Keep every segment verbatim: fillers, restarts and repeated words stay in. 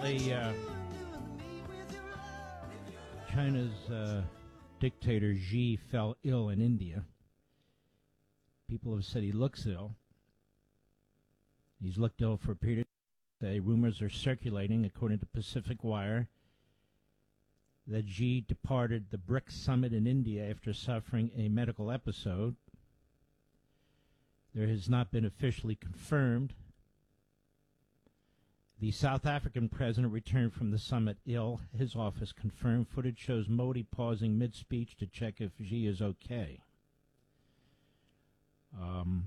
Recently, uh, China's uh, dictator Xi fell ill in India. People have said he looks ill. He's looked ill for a period of time. Rumors are circulating, according to Pacific Wire, that Xi departed the BRICS summit in India after suffering a medical episode. There has not been officially confirmed. The South African president returned from the summit ill. His office confirmed. Footage shows Modi pausing mid-speech to check if Xi is okay. Um,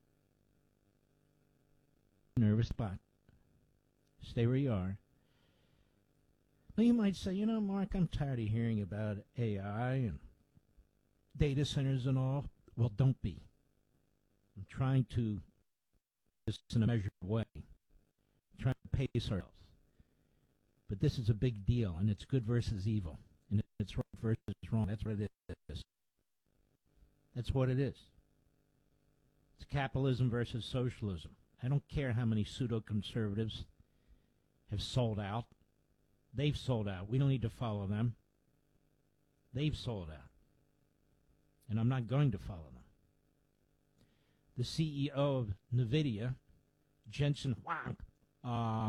nervous spot. Stay where you are. Now you might say, you know, Mark, I'm tired of hearing about A I and data centers and all. Well, don't be. I'm trying to do this in a measured way. I'm trying to pace ourselves. But this is a big deal, and it's good versus evil. And it's right versus wrong. That's what it is. That's what it is. It's capitalism versus socialism. I don't care how many pseudo-conservatives have sold out. They've sold out. We don't need to follow them. They've sold out. And I'm not going to follow them. The C E O of NVIDIA, Jensen Huang, uh,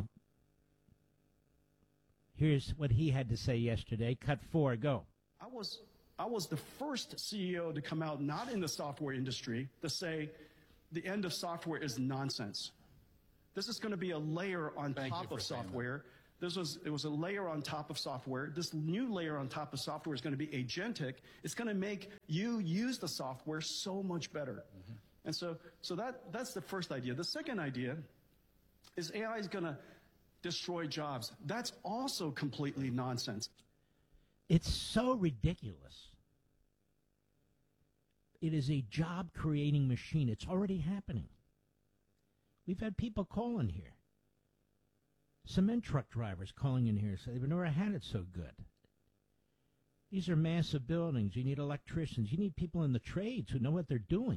here's what he had to say yesterday. Cut four, go. I was, I was the first C E O to come out, not in the software industry, to say the end of software is nonsense. This is going to be a layer on Thank top of software. This was, it was a layer on top of software. This new layer on top of software is going to be agentic. It's going to make you use the software so much better. Mm-hmm. And so, so that, that's the first idea. The second idea is A I is going to destroy jobs. That's also completely nonsense. It's so ridiculous. It is a job-creating machine. It's already happening. We've had people calling here. Cement truck drivers calling in here say they've never had it so good. These are massive buildings. You need electricians. You need people in the trades who know what they're doing.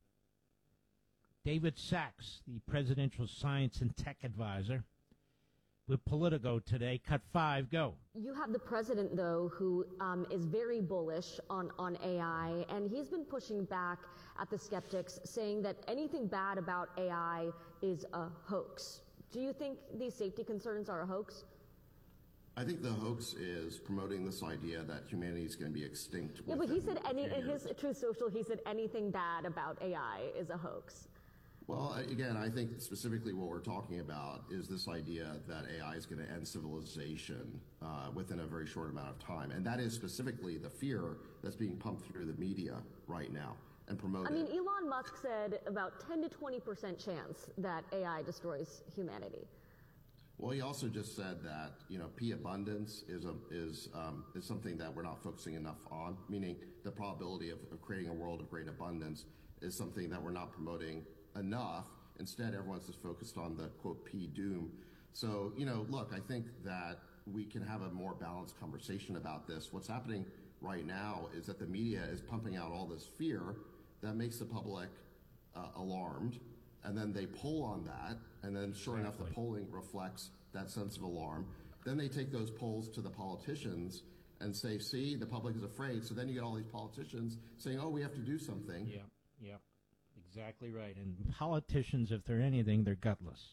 David Sachs, the presidential science and tech advisor, with Politico today. Cut five, go. You have the president, though, who um, is very bullish on, on A I, and he's been pushing back at the skeptics, saying that anything bad about A I is a hoax. Do you think these safety concerns are a hoax? I think the hoax is promoting this idea that humanity is going to be extinct. Yeah, but he said any, in years. his Truth Social, he said anything bad about A I is a hoax. Well, again, I think specifically what we're talking about is this idea that A I is going to end civilization uh, within a very short amount of time. And that is specifically the fear that's being pumped through the media right now and promoted. I mean, Elon Musk said about ten to twenty percent chance that A I destroys humanity. Well, he also just said that, you know, P abundance is a, is um, is something that we're not focusing enough on, meaning the probability of, of creating a world of great abundance is something that we're not promoting enough. Instead, everyone's just focused on the, quote, P doom. So, you know, look, I think that we can have a more balanced conversation about this. What's happening right now is that the media is pumping out all this fear that makes the public uh, alarmed, and then they poll on that, and then sure exactly. enough, the polling reflects that sense of alarm. Then they take those polls to the politicians and say, see, the public is afraid. So then you get all these politicians saying, oh, we have to do something. Yeah, yeah. Exactly right. And politicians, if they're anything, they're gutless.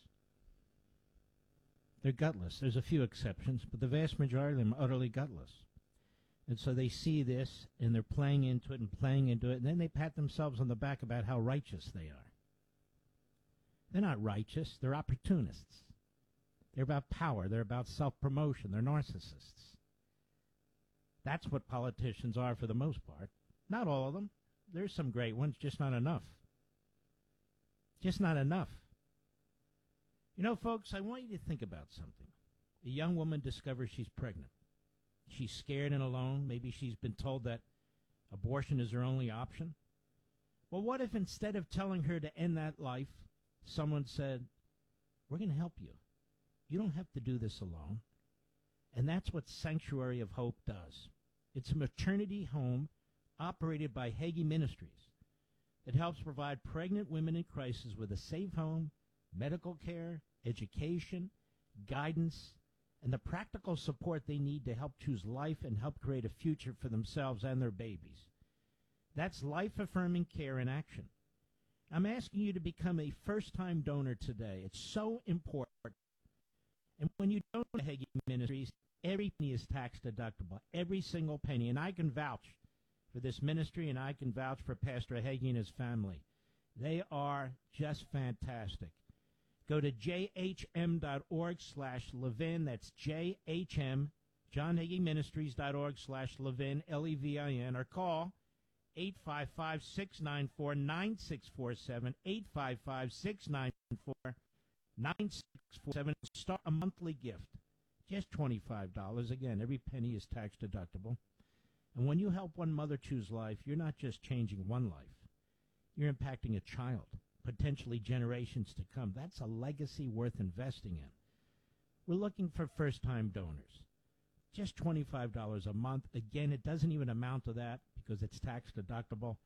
They're gutless. There's a few exceptions, but the vast majority of them are utterly gutless. And so they see this, and they're playing into it and playing into it, and then they pat themselves on the back about how righteous they are. They're not righteous. They're opportunists. They're about power. They're about self-promotion. They're narcissists. That's what politicians are for the most part. Not all of them. There's some great ones, just not enough. Just not enough. You know, folks, I want you to think about something. A young woman discovers she's pregnant. She's scared and alone. Maybe she's been told that abortion is her only option. Well, what if instead of telling her to end that life, someone said, we're going to help you. You don't have to do this alone. And that's what Sanctuary of Hope does. It's a maternity home operated by Hagee Ministries. It helps provide pregnant women in crisis with a safe home, medical care, education, guidance, and the practical support they need to help choose life and help create a future for themselves and their babies. That's life-affirming care in action. I'm asking you to become a first-time donor today. It's so important. And when you donate to Hagee Ministries, every penny is tax-deductible, every single penny. And I can vouch for this ministry, and I can vouch for Pastor Hagee and his family. They are just fantastic. Go to jhm.org slash Levin. That's jhm, John Hagee Ministries.org slash Levin, L E V I N, or call eight five five, six nine four, nine six four seven, eight five five, six nine four, nine six four seven. Start a monthly gift. Just twenty-five dollars. Again, every penny is tax deductible. And when you help one mother choose life, you're not just changing one life. You're impacting a child, potentially generations to come. That's a legacy worth investing in. We're looking for first-time donors. Just twenty-five dollars a month. Again, it doesn't even amount to that because it's tax deductible.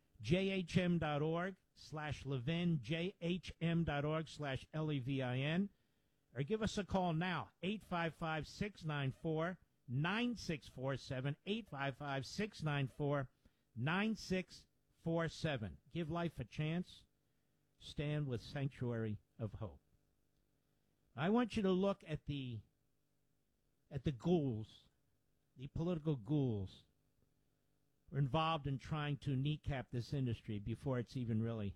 jhm.org slash Levin, jhm.org slash L E V I N, or give us a call now, eight five five, six nine four, nine six four seven, eight five five, six nine four, nine six four seven. Give life a chance. Stand with Sanctuary of Hope. I want you to look at the at the ghouls, the political ghouls, who are involved in trying to kneecap this industry before it's even really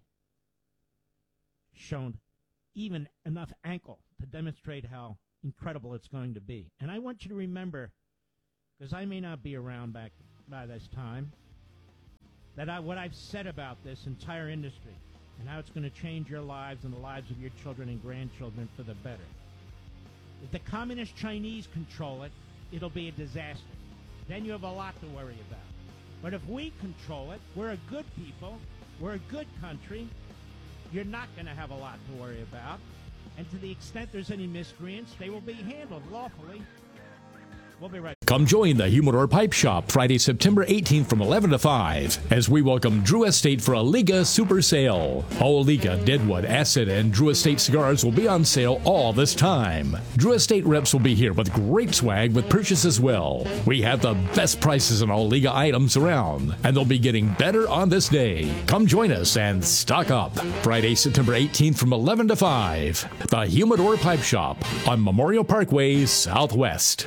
shown even enough ankle to demonstrate how incredible it's going to be. And I want you to remember, because I may not be around back by this time, that I, what I've said about this entire industry and how it's going to change your lives and the lives of your children and grandchildren for the better. If the communist Chinese control it, it'll be a disaster. Then you have a lot to worry about. But if we control it, we're a good people, we're a good country, you're not going to have a lot to worry about. And to the extent there's any miscreants, they will be handled lawfully. We'll be right back. Come join the Humidor Pipe Shop Friday, September eighteenth from eleven to five as we welcome Drew Estate for a Liga Super Sale. All Liga, Deadwood, Acid, and Drew Estate cigars will be on sale all this time. Drew Estate reps will be here with great swag with purchase as well. We have the best prices on all Liga items around, and they'll be getting better on this day. Come join us and stock up. Friday, September eighteenth from eleven to five. The Humidor Pipe Shop on Memorial Parkway, Southwest.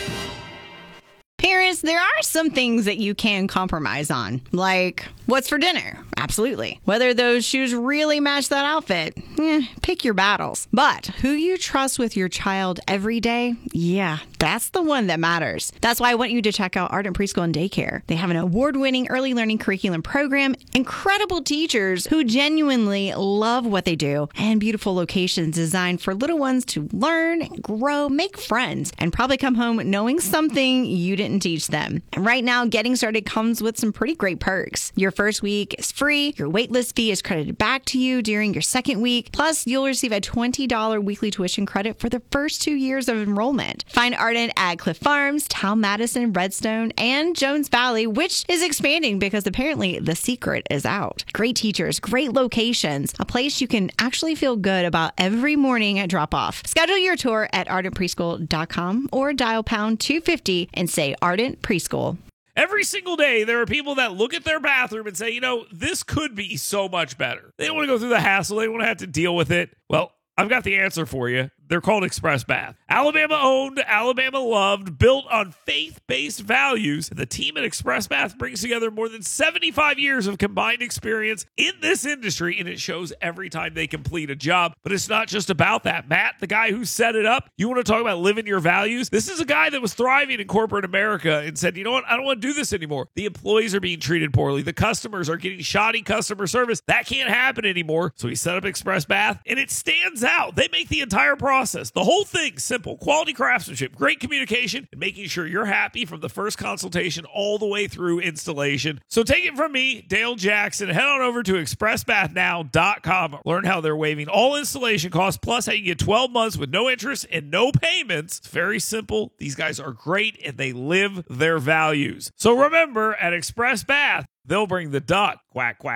Parents, there are some things that you can compromise on, like what's for dinner. Absolutely. Whether those shoes really match that outfit, eh, pick your battles. But who you trust with your child every day, yeah, that's the one that matters. That's why I want you to check out Ardent Preschool and Daycare. They have an award-winning early learning curriculum program, incredible teachers who genuinely love what they do, and beautiful locations designed for little ones to learn, grow, make friends, and probably come home knowing something you didn't teach them. And right now, getting started comes with some pretty great perks. Your first week is free. Your waitlist fee is credited back to you during your second week. Plus, you'll receive a twenty dollars weekly tuition credit for the first two years of enrollment. Find Ardent at Cliff Farms, Town Madison, Redstone, and Jones Valley, which is expanding because apparently the secret is out. Great teachers, great locations, a place you can actually feel good about every morning at drop-off. Schedule your tour at ardent preschool dot com or dial pound two fifty and say Ardent Preschool. Every single day, there are people that look at their bathroom and say, you know, this could be so much better. They don't want to go through the hassle. They don't want to have to deal with it. Well, I've got the answer for you. They're called Express Bath. Alabama owned, Alabama loved, built on faith-based values. The team at Express Bath brings together more than seventy-five years of combined experience in this industry, and it shows every time they complete a job. But it's not just about that. Matt, the guy who set it up, you want to talk about living your values? This is a guy that was thriving in corporate America and said, you know what? I don't want to do this anymore. The employees are being treated poorly. The customers are getting shoddy customer service. That can't happen anymore. So he set up Express Bath, and it stands out. They make the entire process Process. The whole thing simple. Quality craftsmanship, great communication, and making sure you're happy from the first consultation all the way through installation. So take it from me, Dale Jackson. Head on over to express bath now dot com. Learn how they're waiving all installation costs, plus how you get twelve months with no interest and no payments. It's very simple. These guys are great, and they live their values. So remember, at Express Bath, they'll bring the duck. Quack, quack.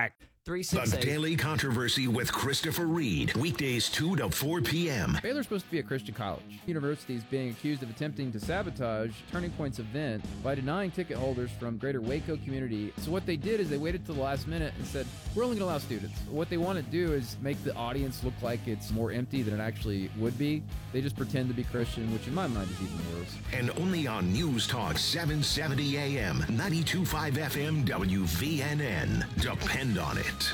three six eight. The Daily Controversy with Christopher Reed. Weekdays two to four p.m. Baylor's supposed to be a Christian college. University is being accused of attempting to sabotage Turning Point's event by denying ticket holders from greater Waco community. So what they did is they waited till the last minute and said, we're only going to allow students. What they want to do is make the audience look like it's more empty than it actually would be. They just pretend to be Christian, which in my mind is even worse. And only on News Talk seven seventy A M, ninety-two point five F M, W V N N. Depend on it.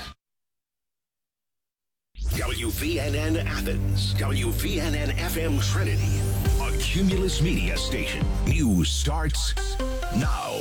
W V N N Athens, W V N N F M Trinity, a Cumulus Media station. News starts now.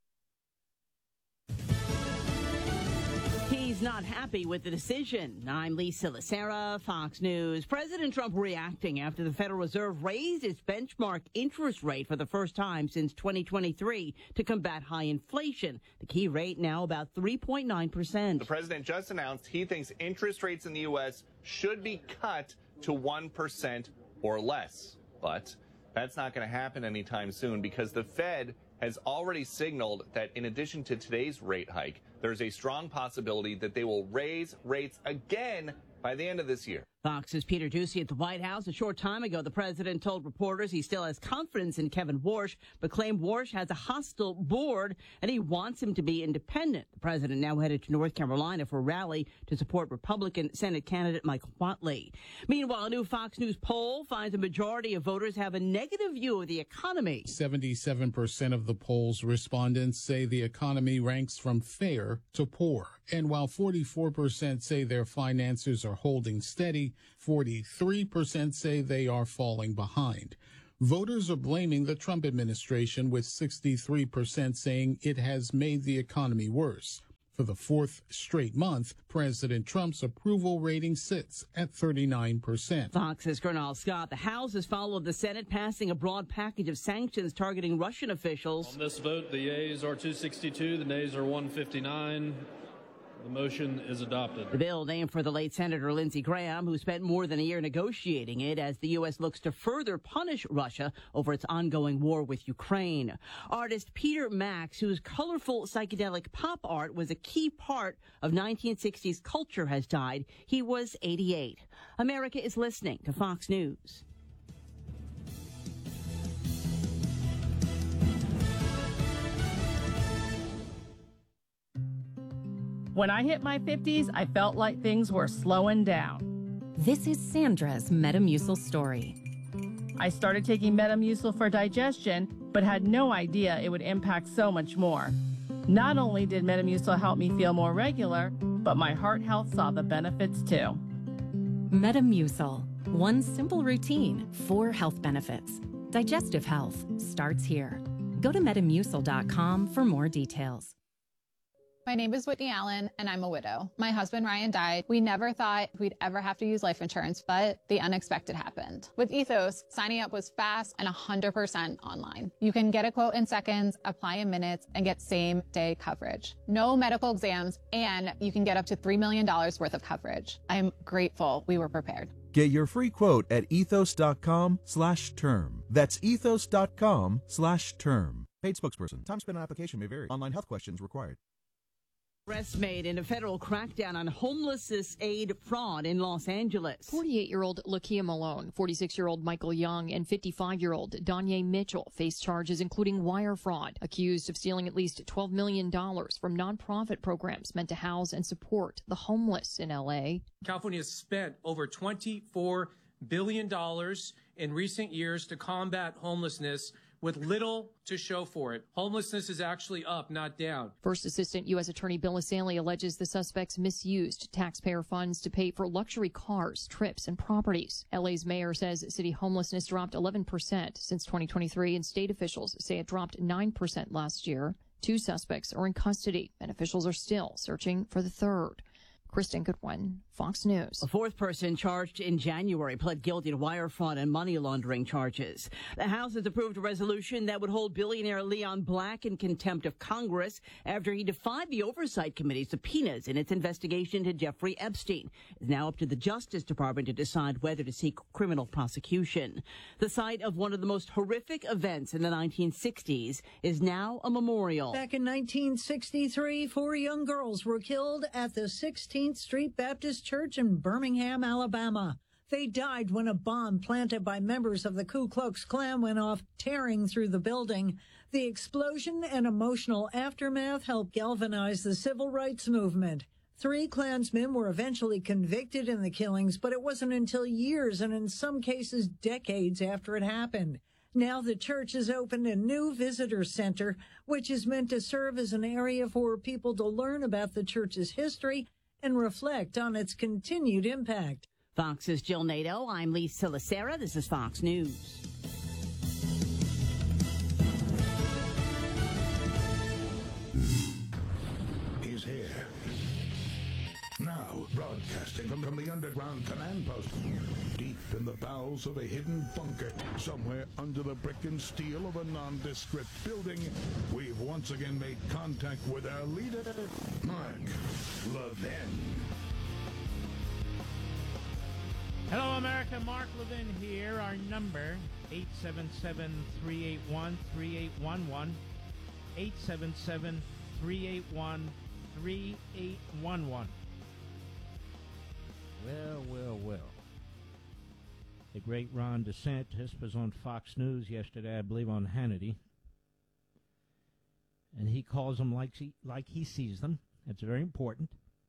He's not happy with the decision. I'm Lisa Lacera, Fox News. President Trump reacting after the Federal Reserve raised its benchmark interest rate for the first time since twenty twenty-three to combat high inflation. The key rate now about three point nine percent. The president just announced he thinks interest rates in the U S should be cut to one percent or less. But that's not going to happen anytime soon because the Fed has already signaled that in addition to today's rate hike, there's a strong possibility that they will raise rates again by the end of this year. Fox's Peter Doocy at the White House. A short time ago, the president told reporters he still has confidence in Kevin Warsh, but claimed Warsh has a hostile board and he wants him to be independent. The president now headed to North Carolina for a rally to support Republican Senate candidate Mike Whatley. Meanwhile, a new Fox News poll finds a majority of voters have a negative view of the economy. seventy-seven percent of the poll's respondents say the economy ranks from fair to poor. And while forty-four percent say their finances are holding steady, forty-three percent say they are falling behind. Voters are blaming the Trump administration, with sixty-three percent saying it has made the economy worse. For the fourth straight month, President Trump's approval rating sits at thirty-nine percent. Fox's Gernal Scott. The House has followed the Senate, passing a broad package of sanctions targeting Russian officials. On this vote, the yeas are two sixty-two, the nays are one fifty-nine. The motion is adopted. The bill named for the late Senator Lindsey Graham, who spent more than a year negotiating it as the U S looks to further punish Russia over its ongoing war with Ukraine. Artist Peter Max, whose colorful psychedelic pop art was a key part of nineteen sixties culture, has died. He was eighty-eight. America is listening to Fox News. When I hit my fifties, I felt like things were slowing down. This is Sandra's Metamucil story. I started taking Metamucil for digestion, but had no idea it would impact so much more. Not only did Metamucil help me feel more regular, but my heart health saw the benefits too. Metamucil, one simple routine, four health benefits. Digestive health starts here. Go to metamucil dot com for more details. My name is Whitney Allen, and I'm a widow. My husband, Ryan, died. We never thought we'd ever have to use life insurance, but the unexpected happened. With Ethos, signing up was fast and one hundred percent online. You can get a quote in seconds, apply in minutes, and get same-day coverage. No medical exams, and you can get up to three million dollars worth of coverage. I'm grateful we were prepared. Get your free quote at ethos dot com slash term. That's ethos dot com slash term. Paid spokesperson. Time spent on application may vary. Online health questions required. Arrest made in a federal crackdown on homelessness aid fraud in Los Angeles. forty-eight-year-old Lakia Malone, forty-six-year-old Michael Young, and fifty-five-year-old Danye Mitchell face charges including wire fraud, accused of stealing at least twelve million dollars from nonprofit programs meant to house and support the homeless in L A. California has spent over twenty-four billion dollars in recent years to combat homelessness, with little to show for it. Homelessness is actually up, not down. First Assistant U S Attorney Bill Asanley alleges the suspects misused taxpayer funds to pay for luxury cars, trips, and properties. L A's mayor says city homelessness dropped eleven percent since twenty twenty-three, and state officials say it dropped nine percent last year. Two suspects are in custody, and officials are still searching for the third. Kristen Goodwin, Fox News. A fourth person charged in January pled guilty to wire fraud and money laundering charges. The House has approved a resolution that would hold billionaire Leon Black in contempt of Congress after he defied the Oversight Committee's subpoenas in its investigation into Jeffrey Epstein. It's now up to the Justice Department to decide whether to seek criminal prosecution. The site of one of the most horrific events in the nineteen sixties is now a memorial. Back in nineteen sixty-three, four young girls were killed at the sixteenth Street Baptist Church in Birmingham, Alabama. They died when a bomb planted by members of the Ku Klux Klan went off, tearing through the building. The explosion and emotional aftermath helped galvanize the civil rights movement. Three Klansmen were eventually convicted in the killings, but it wasn't until years and in some cases decades after it happened. Now the church has opened a new visitor center, which is meant to serve as an area for people to learn about the church's history and reflect on its continued impact. Fox's Jill Nato. I'm Lisa Lacera. This is Fox News. He's here. Now, broadcasting from, from the underground command post, deep in the bowels of a hidden bunker, somewhere under the brick and steel of a nondescript building, we've once again made contact with our leader, Mark Levin. Hello, America. Mark Levin here. Our number, eight seven seven, three eight one, three eight one one, eight seven seven, three eight one, three eight one one. Well, well, well. The great Ron DeSantis was on Fox News yesterday, I believe on Hannity. And he calls them like he, like he sees them. That's very important.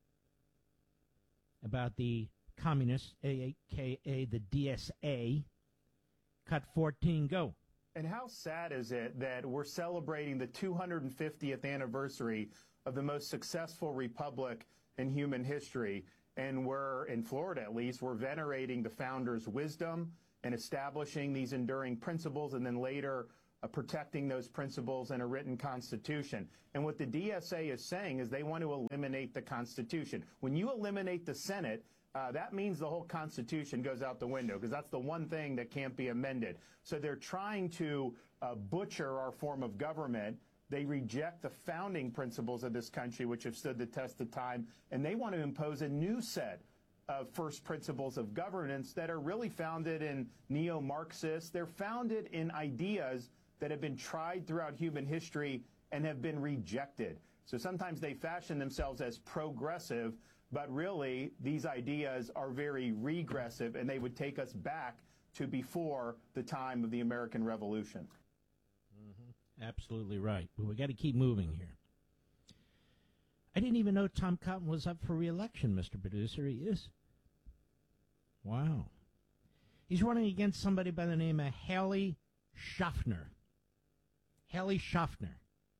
About the communists, A K A the D S A. Cut fourteen, go. And how sad is it that we're celebrating the two hundred fiftieth anniversary of the most successful republic in human history, and we're, in Florida at least, we're venerating the founders' wisdom and establishing these enduring principles, and then later uh, protecting those principles in a written constitution. And what the D S A is saying is they want to eliminate the Constitution. When you eliminate the Senate, Uh, that means the whole Constitution goes out the window, because that's the one thing that can't be amended. So they're trying to uh, butcher our form of government. They reject the founding principles of this country, which have stood the test of time, and they want to impose a new set of first principles of governance that are really founded in neo-Marxists. They're founded in ideas that have been tried throughout human history and have been rejected. So sometimes they fashion themselves as progressive, but really, these ideas are very regressive, and they would take us back to before the time of the American Revolution. Mm-hmm. Absolutely right. But we got to keep moving here. I didn't even know Tom Cotton was up for re-election, Mister Producer. He is. Wow. He's running against somebody by the name of Hallie Schaffner. Hallie Schaffner.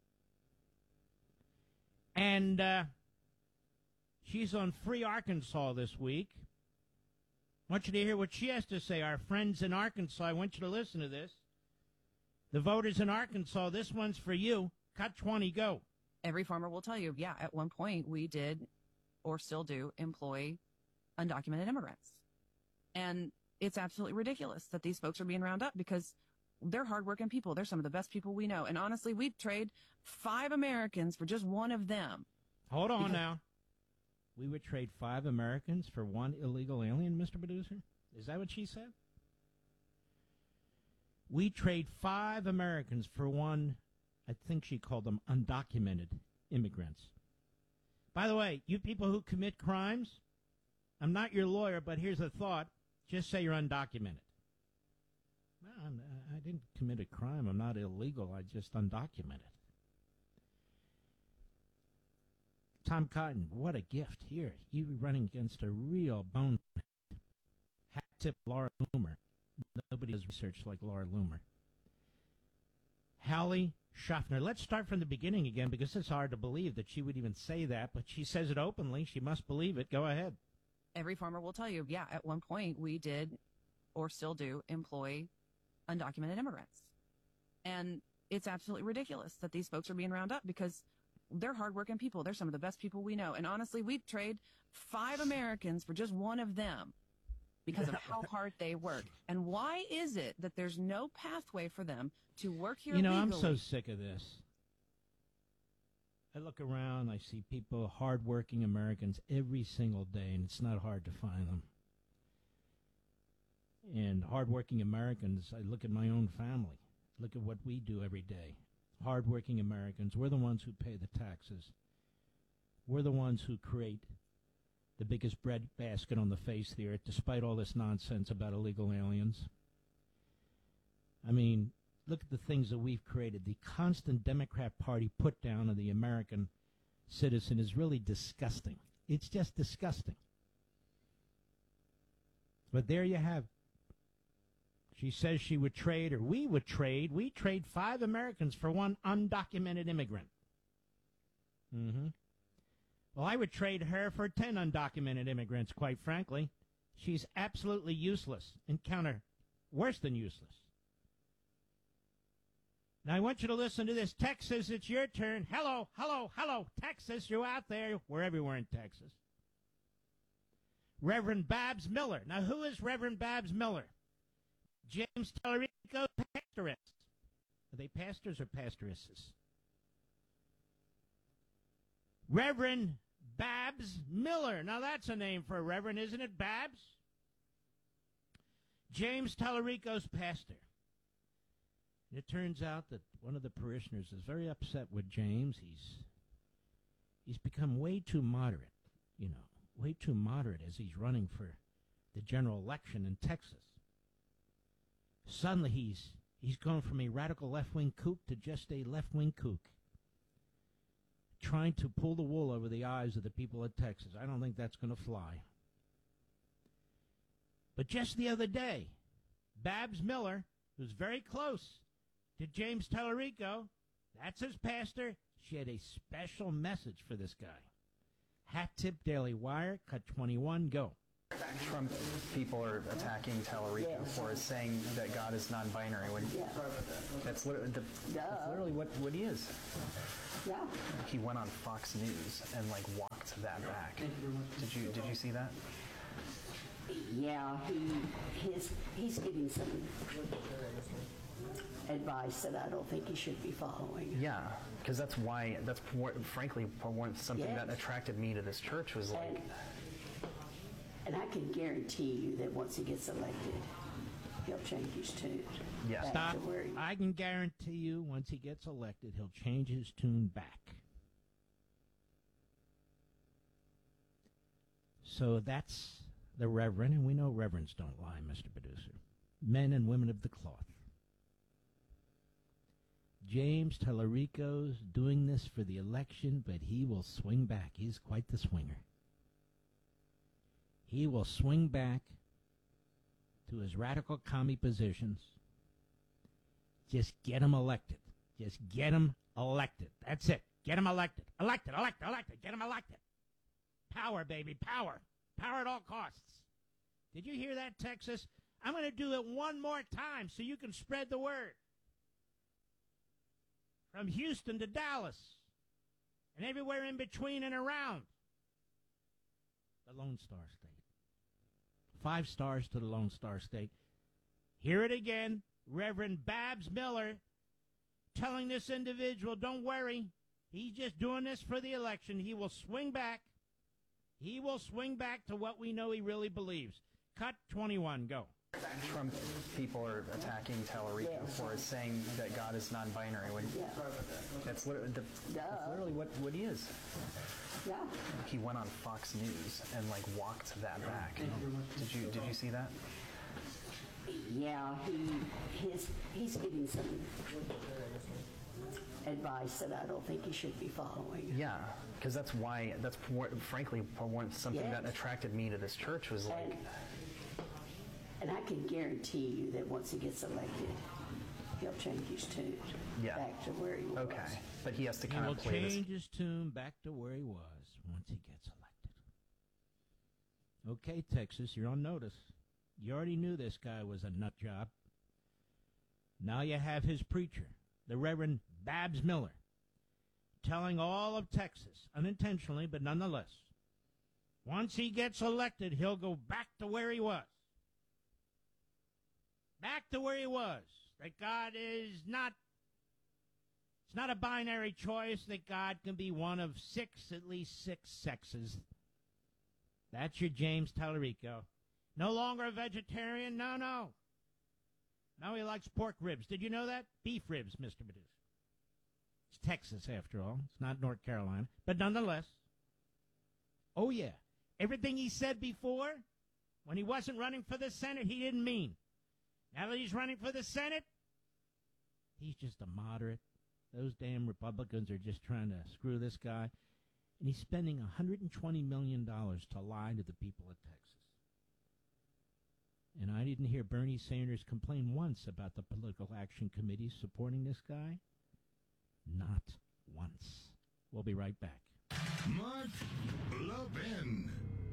And, uh... she's on Free Arkansas this week. I want you to hear what she has to say. Our friends in Arkansas, I want you to listen to this. The voters in Arkansas, this one's for you. Cut twenty, go. Every farmer will tell you, yeah, at one point we did, or still do, employ undocumented immigrants. And it's absolutely ridiculous that these folks are being rounded up, because they're hardworking people. They're some of the best people we know. And honestly, we'd trade five Americans for just one of them. Hold on Because- now. We would trade five Americans for one illegal alien, Mister Producer? Is that what she said? We trade five Americans for one, I think she called them undocumented immigrants. By the way, you people who commit crimes, I'm not your lawyer, but here's a thought. Just say you're undocumented. No, I'm, I didn't commit a crime. I'm not illegal. I just undocumented. Tom Cotton, what a gift here. You running against a real bone. Hat tip Laura Loomer. Nobody has researched like Laura Loomer. Hallie Schaffner. Let's start from the beginning again, because it's hard to believe that she would even say that, but she says it openly. She must believe it. Go ahead. Every farmer will tell you, yeah, at one point we did, or still do, employ undocumented immigrants. And it's absolutely ridiculous that these folks are being rounded up, because they're hardworking people. They're some of the best people we know. And honestly, we'd trade five Americans for just one of them because of how hard they work. And why is it that there's no pathway for them to work here You know, legally? I'm so sick of this. I look around, I see people, hardworking Americans, every single day, and it's not hard to find them. And hardworking Americans, I look at my own family. Look at what we do every day. Hardworking Americans, we're the ones who pay the taxes. We're the ones who create the biggest bread basket on the face of the earth, despite all this nonsense about illegal aliens. I mean, look at the things that we've created. The constant Democrat Party put down of the American citizen is really disgusting. It's just disgusting. But there you have. She says she would trade, or we would trade. We trade five Americans for one undocumented immigrant. Mm-hmm. Well, I would trade her for ten undocumented immigrants, quite frankly. She's absolutely useless and counter worse than useless. Now, I want you to listen to this. Texas, it's your turn. Hello, hello, hello, Texas, you're out there. We're everywhere in Texas. Reverend Babs Miller. Now, who is Reverend Babs Miller? James Tallarico, pastoress. Are they pastors or pastoresses? Reverend Babs Miller. Now, that's a name for a reverend, isn't it, Babs? James Tallarico's pastor. And it turns out that one of the parishioners is very upset with James. He's he's become way too moderate, you know, way too moderate as he's running for the general election in Texas. Suddenly he's he's gone from a radical left-wing kook to just a left-wing kook, trying to pull the wool over the eyes of the people of Texas. I don't think that's going to fly. But just the other day, Babs Miller, who's very close to James Tallarico, that's his pastor, she had a special message for this guy. Hat Tip Daily Wire, cut twenty-one, go. Trump people are attacking Tallarico for saying that God is non-binary. When that's literally, the, that's literally what, what he is. Yeah. He went on Fox News and like walked that back. Did you did you see that? Yeah, he his he's giving some advice that I don't think he should be following. Yeah, because that's why that's more, frankly one, something Yes. that attracted me to this church was like. And, and I can guarantee you that once he gets elected, he'll change his tune. Yeah. back Stop. to where he I can guarantee you, once he gets elected, he'll change his tune back. So that's the Reverend, and we know reverends don't lie, Mister Producer. Men and women of the cloth. James Tallarico's doing this for the election, but he will swing back. He's quite the swinger. He will swing back to his radical commie positions. Just get him elected. Just get him elected. That's it. Get him elected. Elected, elected, elected. Get him elected. Power, baby, power. Power at all costs. Did you hear that, Texas? I'm going to do it one more time so you can spread the word. From Houston to Dallas and everywhere in between and around. The Lone Star State. Five stars to the Lone Star State. Hear it again. Reverend Babs Miller telling this individual, don't worry, he's just doing this for the election. He will swing back. He will swing back to what we know he really believes. Cut twenty-one, go. Trump people are attacking Tallarico for saying that God is non-binary. When that's literally, the, that's literally what, what he is. Yeah. He went on Fox News and like walked that back. Did you did you see that? Yeah, he his he's giving some advice that I don't think he should be following. Yeah, because that's why that's more, frankly one, something Yes. that attracted me to this church was like. And, and I can guarantee you that once he gets elected, he'll change his tune Yeah. back to where he was. Okay, but he has to He kind will of play this. change his tune back to where he was once he gets elected. Okay, Texas, you're on notice. You already knew this guy was a nut job. Now you have his preacher, the Reverend Babs Miller, telling all of Texas, unintentionally, but nonetheless, once he gets elected, he'll go back to where he was. Back to where he was. That God is not, it's not a binary choice, that God can be one of six, at least six sexes. That's your James Tallarico. No longer a vegetarian? No, no. Now he likes pork ribs. Did you know that? Beef ribs, Mister Medusa. It's Texas, after all. It's not North Carolina. But nonetheless, oh, yeah. Everything he said before, when he wasn't running for the Senate, he didn't mean. Now that he's running for the Senate, he's just a moderate. Those damn Republicans are just trying to screw this guy. And he's spending one hundred twenty million dollars to lie to the people of Texas. And I didn't hear Bernie Sanders complain once about the Political Action Committee supporting this guy. Not once. We'll be right back. Mark Levin.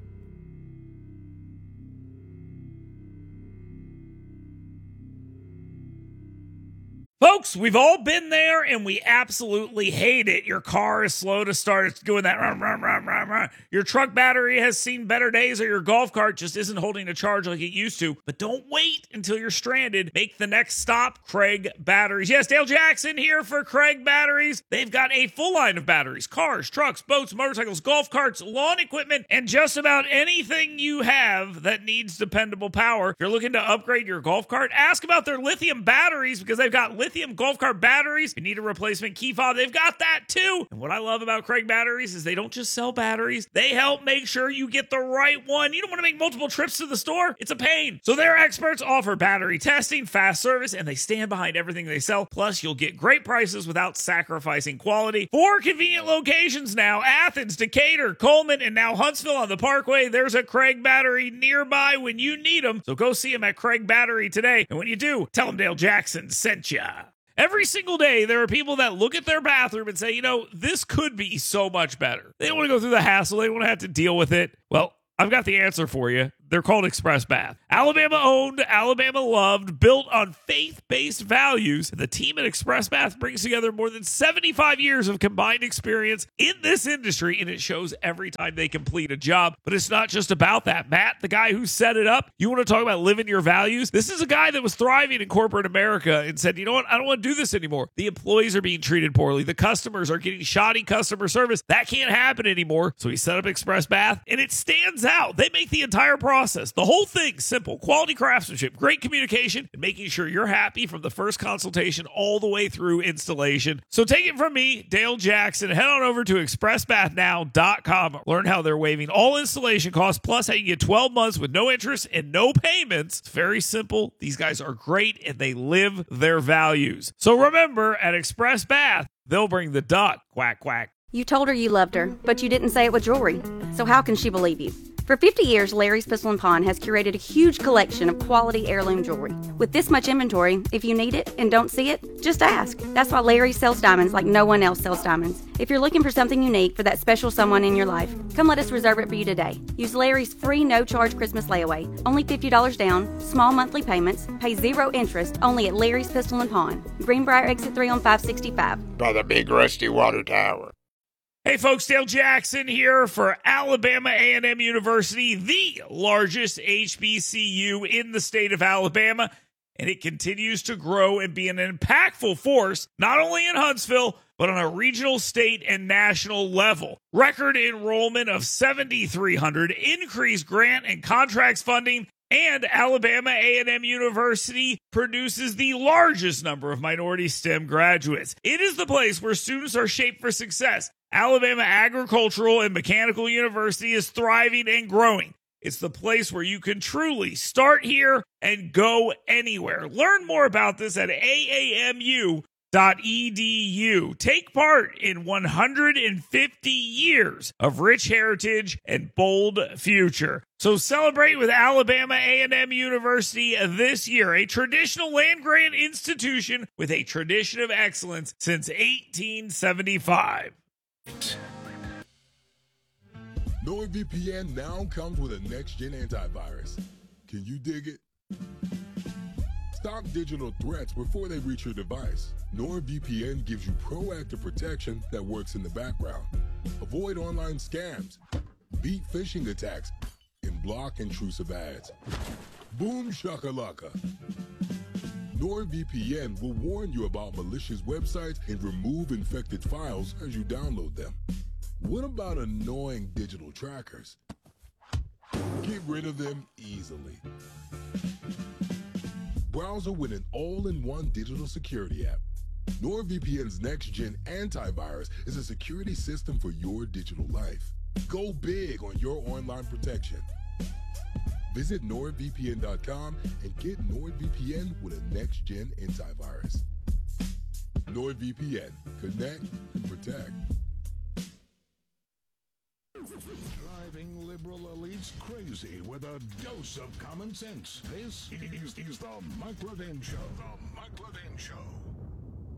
Folks, we've all been there, and we absolutely hate it. Your car is slow to start. It's doing that. Run, run, run, run, run. Your truck battery has seen better days, or your golf cart just isn't holding a charge like it used to. But don't wait until you're stranded. Make the next stop, Craig Batteries. Yes, Dale Jackson here for Craig Batteries. They've got a full line of batteries. Cars, trucks, boats, motorcycles, golf carts, lawn equipment, and just about anything you have that needs dependable power. If you're looking to upgrade your golf cart, ask about their lithium batteries, because they've got lithium Lithium golf cart batteries. You need a replacement key fob, they've got that too. And what I love about Craig Batteries is they don't just sell batteries, they help make sure you get the right one. You don't want to make multiple trips to the store, it's a pain. So their experts offer battery testing, fast service, and they stand behind everything they sell. Plus, you'll get great prices without sacrificing quality. Four convenient locations now: Athens, Decatur, Coleman, and now Huntsville on the Parkway. There's a Craig Battery nearby when you need them. So go see them at Craig Battery today. And when you do, tell them Dale Jackson sent ya. Every single day, there are people that look at their bathroom and say, you know, this could be so much better. They don't want to go through the hassle. They don't want to have to deal with it. Well, I've got the answer for you. They're called Express Bath. Alabama owned, Alabama loved, built on faith-based values. The team at Express Bath brings together more than seventy-five years of combined experience in this industry, and it shows every time they complete a job. But it's not just about that. Matt, the guy who set it up, you want to talk about living your values? This is a guy that was thriving in corporate America and said, you know what, I don't want to do this anymore. The employees are being treated poorly. The customers are getting shoddy customer service. That can't happen anymore. So he set up Express Bath, and it stands out. They make the entire process Process. The whole thing simple: quality craftsmanship, great communication, and making sure you're happy from the first consultation all the way through installation. So take it from me, Dale Jackson. Head on over to express bath now dot com. Learn how they're waiving all installation costs, plus how you get twelve months with no interest and no payments. It's very simple. These guys are great, and they live their values. So remember, at Express Bath, they'll bring the duck. Quack, quack. You told her you loved her, but you didn't say it with jewelry. So how can she believe you? For fifty years, Larry's Pistol and Pawn has curated a huge collection of quality heirloom jewelry. With this much inventory, if you need it and don't see it, just ask. That's why Larry sells diamonds like no one else sells diamonds. If you're looking for something unique for that special someone in your life, come let us reserve it for you today. Use Larry's free no-charge Christmas layaway. Only fifty dollars down, small monthly payments, pay zero interest, only at Larry's Pistol and Pawn. Greenbrier Exit three on five sixty-five. By the big rusty water tower. Hey folks, Dale Jackson here for Alabama A and M University, the largest H B C U in the state of Alabama, and it continues to grow and be an impactful force, not only in Huntsville, but on a regional, state, and national level. Record enrollment of seventy-three hundred, increased grant and contracts funding, and Alabama A and M University produces the largest number of minority STEM graduates. It is the place where students are shaped for success. Alabama Agricultural and Mechanical University is thriving and growing. It's the place where you can truly start here and go anywhere. Learn more about this at A A M U dot E D U. Take part in one hundred fifty years of rich heritage and bold future. So celebrate with Alabama A and M University this year, a traditional land-grant institution with a tradition of excellence since eighteen seventy-five. NordVPN now comes with a next-gen antivirus. Can you dig it? Stop digital threats before they reach your device. NordVPN gives you proactive protection that works in the background. Avoid online scams, beat phishing attacks, and block intrusive ads. Boom shakalaka. NordVPN will warn you about malicious websites and remove infected files as you download them. What about annoying digital trackers? Get rid of them easily. Browser with an all-in-one digital security app. NordVPN's next-gen antivirus is a security system for your digital life. Go big on your online protection. Visit nord V P N dot com and get NordVPN with a next-gen antivirus. NordVPN. Connect and protect. Driving liberal elites crazy with a dose of common sense. This is, is the Mike Levin Show. The Mike Levin Show.